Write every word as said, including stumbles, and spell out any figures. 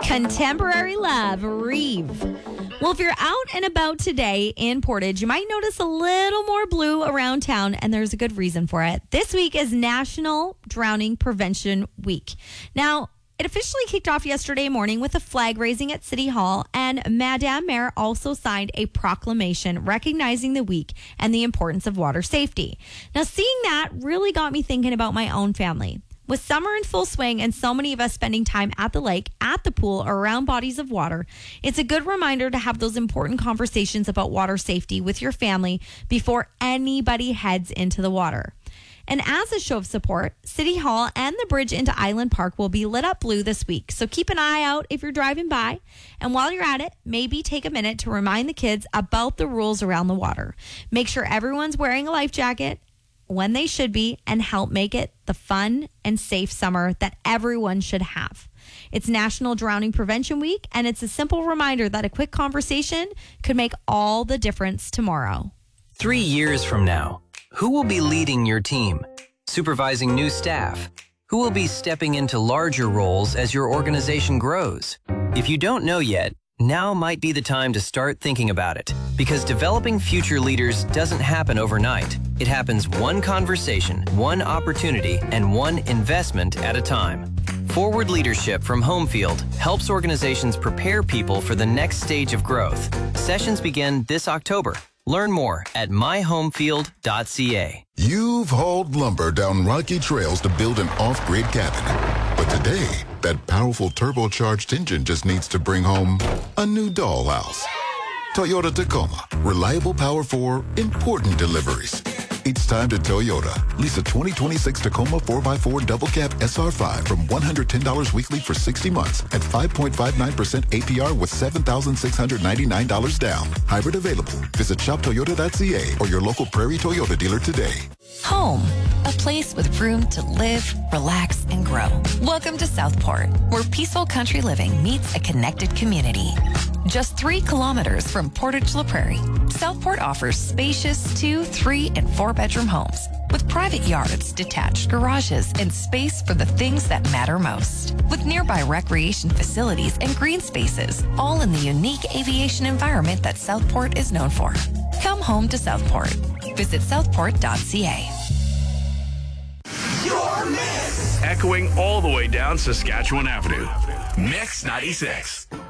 Contemporary Love, Reeve. Well, if you're out and about today in Portage, you might notice a little more blue around town, and there's a good reason for it. This week is National Drowning Prevention Week. Now, it officially kicked off yesterday morning with a flag raising at City Hall, and Madame Mayor also signed a proclamation recognizing the week and the importance of water safety. Now, seeing that really got me thinking about my own family. With summer in full swing and so many of us spending time at the lake, at the pool, or around bodies of water, it's a good reminder to have those important conversations about water safety with your family before anybody heads into the water. And as a show of support, City Hall and the bridge into Island Park will be lit up blue this week. So keep an eye out if you're driving by. And while you're at it, maybe take a minute to remind the kids about the rules around the water. Make sure everyone's wearing a life jacket when they should be, and help make it the fun and safe summer that everyone should have. It's National Drowning Prevention Week, and it's a simple reminder that a quick conversation could make all the difference tomorrow. Three years from now, who will be leading your team, supervising new staff? Who will be stepping into larger roles as your organization grows? If you don't know yet, now might be the time to start thinking about it, because developing future leaders doesn't happen overnight. It happens one conversation, one opportunity, and one investment at a time. Forward Leadership from Homefield helps organizations prepare people for the next stage of growth. Sessions begin this October. Learn more at my homefield dot c a. You've hauled lumber down rocky trails to build an off-grid cabin. But today, that powerful turbocharged engine just needs to bring home a new dollhouse. Toyota Tacoma. Reliable power for important deliveries. It's time to Toyota. Lease a twenty twenty-six Tacoma four by four Double Cab S R five from one hundred ten dollars weekly for sixty months at five point five nine percent A P R with seven thousand six hundred ninety-nine dollars down. Hybrid available. Visit shop toyota dot c a or your local Prairie Toyota dealer today. Home, a place with room to live, relax, and grow. Welcome to Southport, where peaceful country living meets a connected community. Just three kilometers from Portage La Prairie, Southport offers spacious two, three, and four-bedroom homes with private yards, detached garages, and space for the things that matter most. With nearby recreation facilities and green spaces, all in the unique aviation environment that Southport is known for. Come home to Southport. Visit southport dot c a. Your mix! Echoing all the way down Saskatchewan Avenue. Mix ninety-six.